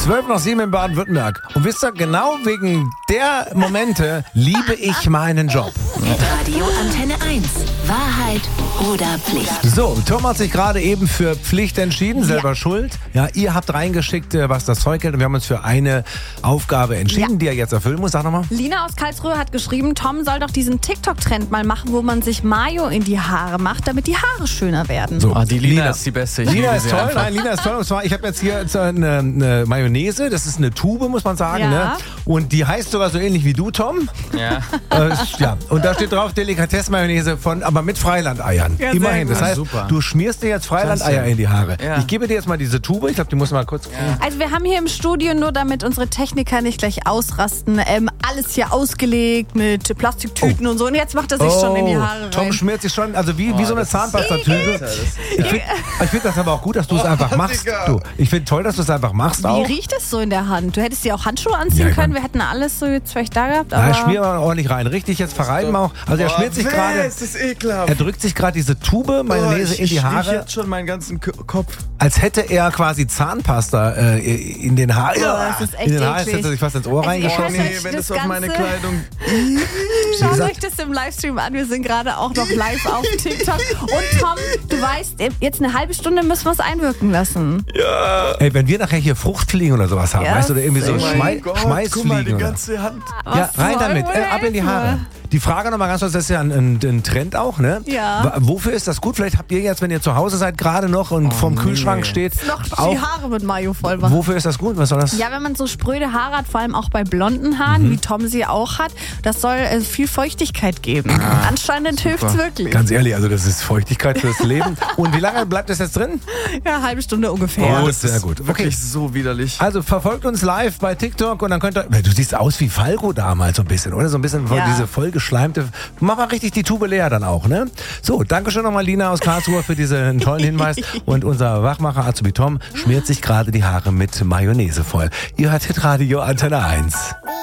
12:07 in Baden-Württemberg. Und wisst ihr, genau wegen der Momente liebe ich meinen Job. Radio Antenne 1. Wahrheit oder Pflicht? So, Tom hat sich gerade eben für Pflicht entschieden, selber schuld. Ja, ihr habt reingeschickt, was das Zeug hält, und wir haben uns für eine Aufgabe entschieden, die er jetzt erfüllen muss. Sag nochmal. Lina aus Karlsruhe hat geschrieben, Tom soll doch diesen TikTok-Trend mal machen, wo man sich Mayo in die Haare macht, damit die Haare schöner werden. So, die Lina ist die Beste. Ich Lina liebe ist sie toll, einfach. nein, Lina ist toll. Und zwar, ich habe jetzt hier eine Mayonnaise, das ist eine Tube, muss man sagen. Ja. Ne? Und die heißt sogar so ähnlich wie du, Tom. Ja. Ja. Und da steht drauf Delikatesse-Mayonnaise aber mit Freilandeiern. Ja, Immerhin. sehr Das gut. heißt, Super. du schmierst dir jetzt Freilandeier in die Haare. Ja. Ich gebe dir jetzt mal diese Tube. Ich glaube, die muss mal kurz... Also wir haben hier im Studio, nur damit unsere Techniker nicht gleich ausrasten, alles hier ausgelegt mit Plastiktüten und so. Und jetzt macht er sich schon in die Haare rein. Tom schmiert sich schon, also wie so eine Zahnpastatübe. Ich finde das aber auch gut, dass du es einfach machst. Du, ich finde toll, dass du es einfach machst Wie auch. riecht es so in der Hand? Du hättest dir auch Handschuhe anziehen Ja, können. Wir hätten alles so jetzt vielleicht da gehabt. Aber Nein, schmier mal ordentlich rein. Richtig jetzt verreiben auch. Also er schmiert sich gerade... Ist das ekelhaft. Er drückt sich gerade diese Tube Mayonnaise in die Haare, jetzt schon meinen ganzen Kopf. als hätte er quasi Zahnpasta in den Haaren. das ist echt in den Haaren eklig. hat er sich fast ins Ohr Also ihr reingeschossen. hört euch wenn das das auf meine Ganze- Kleidung... Schaut gesagt- euch das im Livestream an. Wir sind gerade auch noch live auf TikTok. Und Tom, du weißt, jetzt eine halbe Stunde müssen wir es einwirken lassen. Ey, wenn wir nachher hier Fruchtfliegen oder sowas haben, Ja, weißt du, oder irgendwie so oh mein guck mal, die Schmeißfliegen. Oder? ganze Hand. Ja, rein soll damit, wohl ab in die helfen? Haare. Die Frage nochmal ganz kurz, das ist ja ein Trend auch, ne? Ja. Wofür ist das gut? Vielleicht habt ihr jetzt, wenn ihr zu Hause seid, gerade noch und vorm Kühlschrank steht, Noch auch, die Haare mit Mayo voll machen. wofür ist das gut? Was soll das? Ja, wenn man so spröde Haare hat, vor allem auch bei blonden Haaren, wie Tom sie auch hat, das soll viel Feuchtigkeit geben. Anscheinend hilft's wirklich. Ganz ehrlich, also das ist Feuchtigkeit fürs Leben. Und wie lange bleibt das jetzt drin? Ja, eine halbe Stunde ungefähr. Oh, das ist sehr gut. Wirklich so widerlich. Also verfolgt uns live bei TikTok und dann könnt ihr... Du siehst aus wie Falco damals so ein bisschen, oder? So ein bisschen Ja. diese vollgeschleimte... Mach mal richtig die Tube leer dann auch, ne? So, danke schön nochmal Lina aus Karlsruhe für diesen tollen Hinweis. Und unser Wachmacher Azubi Tom schmiert sich gerade die Haare mit Mayonnaise voll. Ihr hört Hitradio Antenne 1.